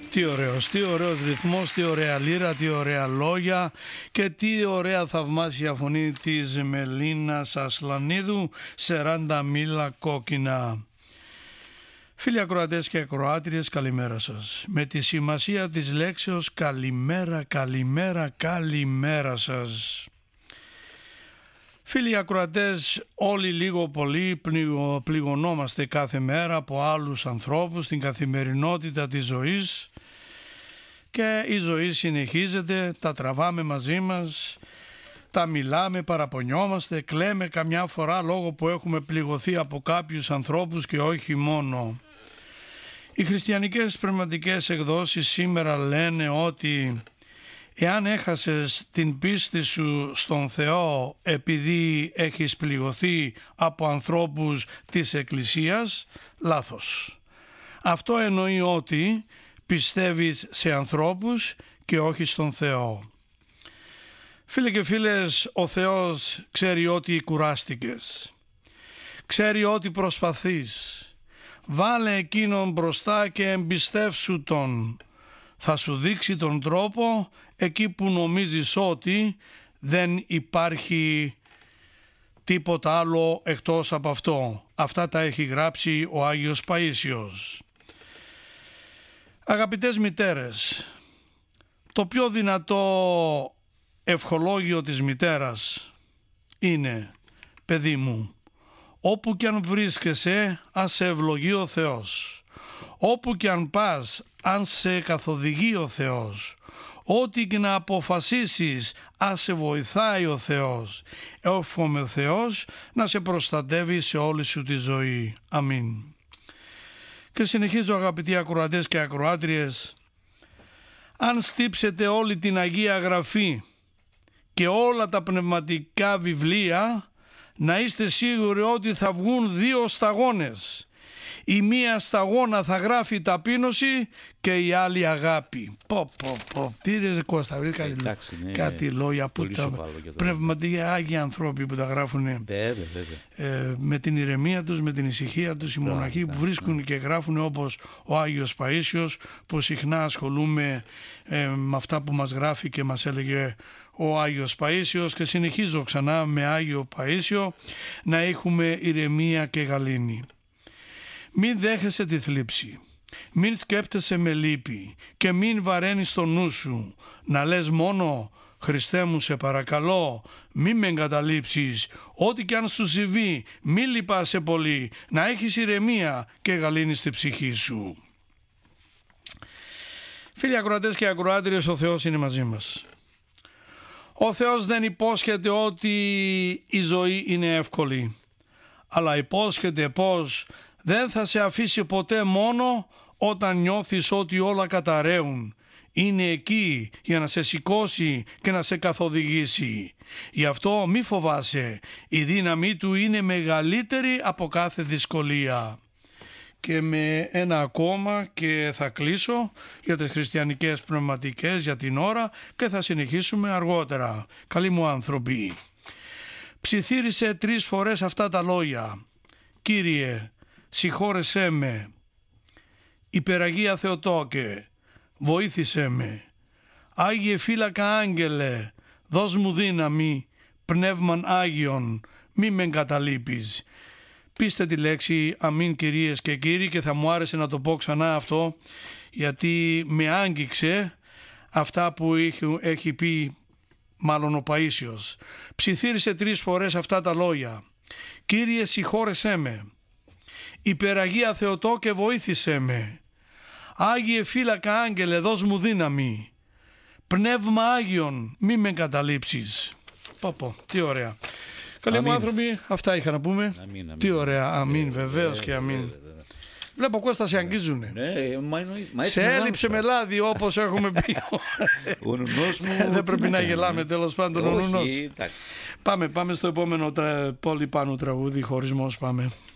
Τι ωραίος ρυθμός, τι ωραία λύρα, τι ωραία λόγια και τι ωραία θαυμάσια φωνή της Μελίνας Ασλανίδου, 40 μήλα κόκκινα. Φίλοι ακροατές και ακροάτριες, καλημέρα σας. Με τη σημασία της λέξεως καλημέρα, καλημέρα, καλημέρα σας. Φίλοι ακροατές, όλοι λίγο πολύ πληγωνόμαστε κάθε μέρα από άλλους ανθρώπους στην καθημερινότητα της ζωής και η ζωή συνεχίζεται, τα τραβάμε μαζί μας, τα μιλάμε, παραπονιόμαστε, κλαίμε καμιά φορά λόγω που έχουμε πληγωθεί από κάποιους ανθρώπους και όχι μόνο. Οι χριστιανικές πνευματικές εκδόσεις σήμερα λένε ότι εάν έχασες την πίστη σου στον Θεό επειδή έχεις πληγωθεί από ανθρώπους της Εκκλησίας, λάθος. Αυτό εννοεί ότι πιστεύεις σε ανθρώπους και όχι στον Θεό. Φίλοι και φίλες, ο Θεός ξέρει ότι κουράστηκες, ξέρει ότι προσπαθείς. Βάλε εκείνον μπροστά και εμπιστεύσου τον. Θα σου δείξει τον τρόπο εκεί που νομίζεις ότι δεν υπάρχει τίποτα άλλο εκτός από αυτό. Αυτά τα έχει γράψει ο Άγιος Παΐσιος. Αγαπητές μητέρες, το πιο δυνατό ευχολόγιο της μητέρας είναι, παιδί μου, όπου κι αν βρίσκεσαι, ας σε ευλογεί ο Θεός. Όπου κι αν πας, αν σε καθοδηγεί ο Θεός. Ό,τι και να αποφασίσεις, ας σε βοηθάει ο Θεός. Εύχομαι ο Θεός να σε προστατεύει σε όλη σου τη ζωή. Αμήν. Και συνεχίζω, αγαπητοί ακροατές και ακροάτριες, αν στύψετε όλη την Αγία Γραφή και όλα τα πνευματικά βιβλία, να είστε σίγουροι ότι θα βγουν δύο σταγόνες. Η μία σταγόνα θα γράφει ταπείνωση και η άλλη αγάπη. Τι ρε Κώστα, βρει κάτι λόγια που τα πνευματικοί Άγιοι άνθρωποι που τα γράφουν με την ηρεμία τους, με την ησυχία τους, οι μοναχοί που βρίσκουν και γράφουν, όπως ο Άγιος Παΐσιος, που συχνά ασχολούμαι με αυτά που μας γράφει και μας έλεγε ο Άγιος Παΐσιος, και συνεχίζω ξανά με Άγιο Παΐσιο, να έχουμε ηρεμία και γαλήνη. Μην δέχεσαι τη θλίψη, μην σκέπτεσαι με λύπη και μην βαραίνεις το νου σου, να λες μόνο «Χριστέ μου σε παρακαλώ, μη με εγκαταλείψεις, ό,τι κι αν σου συμβεί, μη λυπάσαι πολύ, να έχεις ηρεμία και γαλήνη στη ψυχή σου». Φίλοι ακροατές και ακροάτριες, ο Θεός είναι μαζί μας. Ο Θεός δεν υπόσχεται ότι η ζωή είναι εύκολη, αλλά υπόσχεται πως δεν θα σε αφήσει ποτέ μόνο όταν νιώθεις ότι όλα καταραίουν. Είναι εκεί για να σε σηκώσει και να σε καθοδηγήσει. Γι' αυτό μη φοβάσαι, η δύναμή του είναι μεγαλύτερη από κάθε δυσκολία. Και με ένα ακόμα και θα κλείσω για τις χριστιανικές πνευματικές για την ώρα και θα συνεχίσουμε αργότερα. Καλοί μου άνθρωποι, ψιθύρισε 3 φορές αυτά τα λόγια. Κύριε, συγχώρεσέ με. Υπεραγία Θεοτόκε, βοήθησέ με. Άγιε φύλακα άγγελε, δώσ' μου δύναμη, πνεύμαν Άγιον, μη με εγκαταλείπεις. Πείστε τη λέξη αμήν, κυρίες και κύριοι, και θα μου άρεσε να το πω ξανά αυτό, γιατί με άγγιξε αυτά που έχει πει μάλλον ο Παΐσιος. Ψιθύρισε 3 φορές αυτά τα λόγια. Κύριε, συγχώρεσέ με. Υπεραγία Θεοτό και βοήθησέ με. Άγιε φύλακα άγγελε, δώσ' μου δύναμη. Πνεύμα Άγιον, μη με εγκαταλείψεις. Τι ωραία. Καλοί μου άνθρωποι, αυτά είχα να πούμε. Αμήν. Τι ωραία, αμήν, βεβαίως και αμήν. Βλέπω Κώστα σε αγγίζουνε. Σε έλειψε με λάδι, όπως έχουμε πει. Ο νουνός μου. Δεν πρέπει να γελάμε, τέλος πάντων ο νουνός. Πάμε στο επόμενο πολύ πάνω τραγούδι, χωρισμός, πάμε.